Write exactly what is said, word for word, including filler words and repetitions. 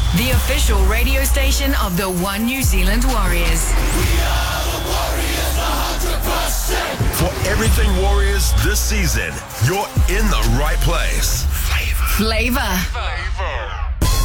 the official radio station of the One New Zealand Warriors. We are the Warriors, one hundred percent. For everything Warriors this season, you're in the right place. Flavor. Flavor. Flavor.